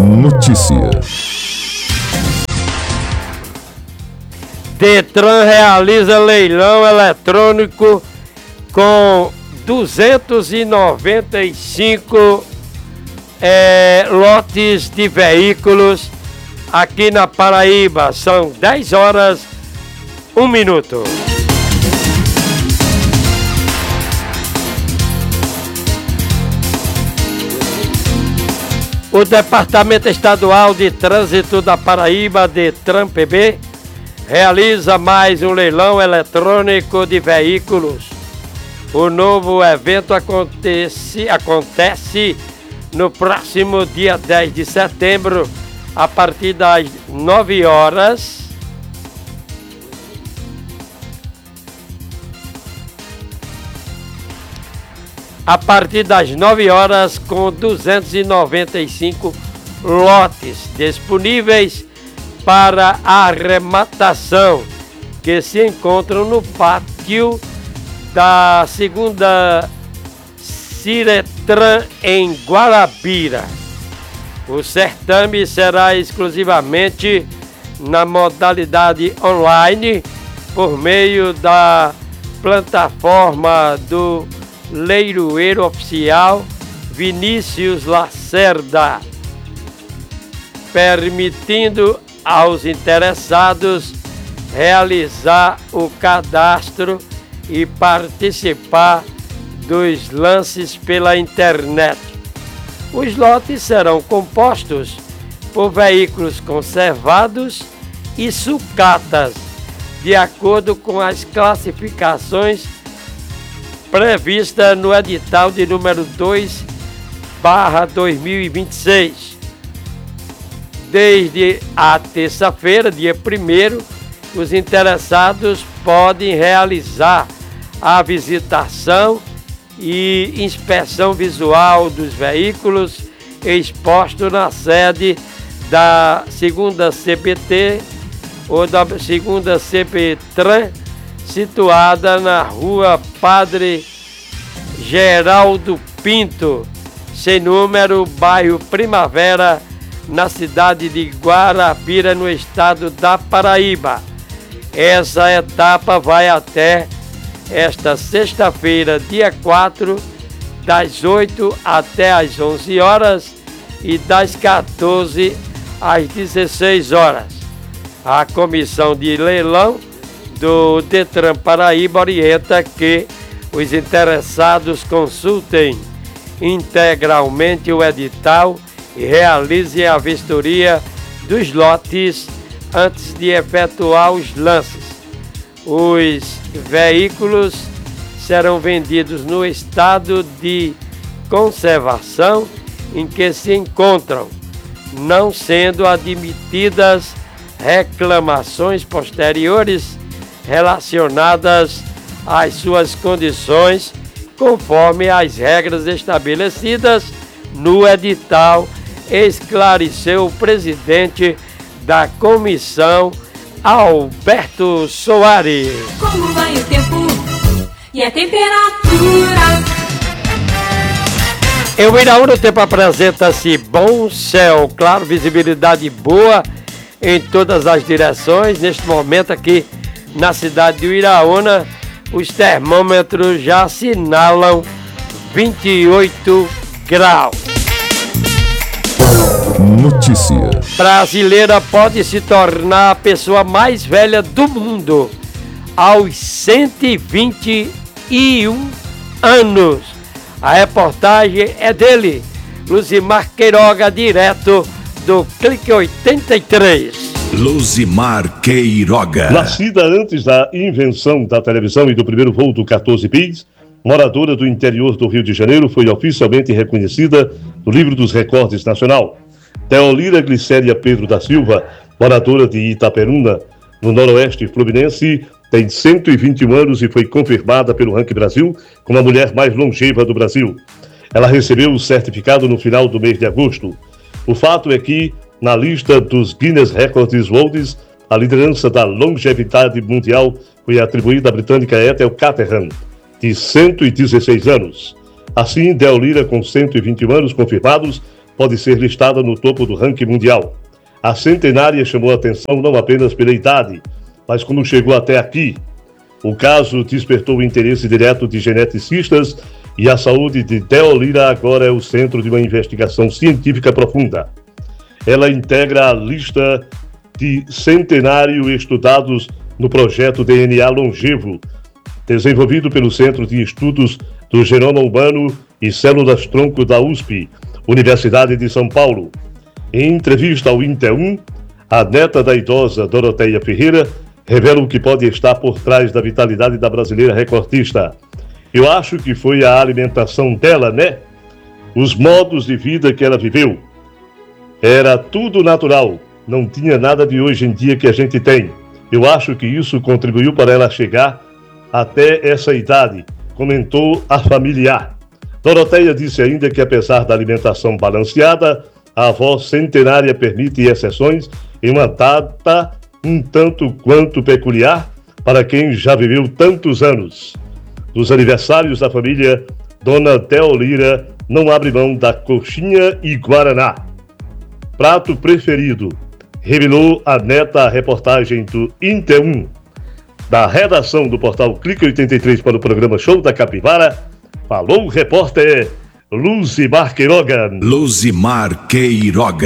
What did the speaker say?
Notícias. Detran realiza leilão eletrônico com 295 lotes de veículos aqui na Paraíba. São 10 horas, 1 minuto. O Departamento Estadual de Trânsito da Paraíba, DETRAN-PB, realiza mais um leilão eletrônico de veículos. O novo evento acontece no próximo dia 10 de setembro, a partir das 9 horas. A partir das 9 horas, com 295 lotes disponíveis para arrematação, que se encontram no pátio da segunda Ciretran em Guarabira. O certame será exclusivamente na modalidade online, por meio da plataforma do leiloeiro oficial Vinícius Lacerda, permitindo aos interessados realizar o cadastro e participar dos lances pela internet. Os lotes serão compostos por veículos conservados e sucatas, de acordo com as classificações prevista no edital de número 2/2026. Desde a terça-feira, dia 1º, os interessados podem realizar a visitação e inspeção visual dos veículos expostos na sede da segunda CBT ou da segunda CBTran, situada na rua Padre Geraldo Pinto, sem número, bairro Primavera, na cidade de Guarabira, no estado da Paraíba. Essa etapa vai até esta sexta-feira, dia 4, das 8 até as 11 horas e das 14 às 16 horas. A comissão de leilão do Detran Paraíba orienta que os interessados consultem integralmente o edital e realizem a vistoria dos lotes antes de efetuar os lances. Os veículos serão vendidos no estado de conservação em que se encontram, não sendo admitidas reclamações posteriores relacionadas às suas condições, conforme as regras estabelecidas no edital, esclareceu o presidente da comissão, Alberto Soares. Como vai o tempo e a temperatura? Em Iraúna, o tempo apresenta-se bom, céu claro, visibilidade boa em todas as direções. Neste momento aqui na cidade de Iraúna, os termômetros já assinalam 28 graus. Notícias. Brasileira pode se tornar a pessoa mais velha do mundo aos 121 anos. A reportagem é dele, Luzimar Queiroga, direto do Clique 83. Luzimar Queiroga. Nascida antes da invenção da televisão e do primeiro voo do 14 bis, moradora do interior do Rio de Janeiro, foi oficialmente reconhecida no Livro dos Recordes Nacional. Teolira Glicéria Pedro da Silva, moradora de Itaperuna, no noroeste fluminense, tem 121 anos e foi confirmada pelo Ranking Brasil como a mulher mais longeva do Brasil. Ela recebeu o certificado no final do mês de agosto. O fato é que, na lista dos Guinness Records World, a liderança da longevidade mundial foi atribuída à britânica Ethel Caterham, de 116 anos. Assim, Deolira, com 121 anos confirmados, pode ser listada no topo do ranking mundial. A centenária chamou a atenção não apenas pela idade, mas como chegou até aqui. O caso despertou o interesse direto de geneticistas e a saúde de Deolira agora é o centro de uma investigação científica profunda. Ela integra a lista de centenário estudados no projeto DNA Longevo, desenvolvido pelo Centro de Estudos do Genoma Humano e Células-Tronco da USP, Universidade de São Paulo. Em entrevista ao Inter1, a neta da idosa Doroteia Ferreira revela o que pode estar por trás da vitalidade da brasileira recordista. Eu acho que foi a alimentação dela, né? Os modos de vida que ela viveu. Era tudo natural, não tinha nada de hoje em dia que a gente tem. Eu acho que isso contribuiu para ela chegar até essa idade, comentou a familiar. Doroteia disse ainda que apesar da alimentação balanceada, a avó centenária permite exceções em uma data um tanto quanto peculiar para quem já viveu tantos anos. Nos aniversários da família, Dona Deolira não abre mão da coxinha e guaraná. Prato preferido, revelou a neta à reportagem do Inter1. Da redação do portal Clique 83 para o programa Show da Capivara, falou o repórter Luzimar Queiroga. Luzimar Queiroga.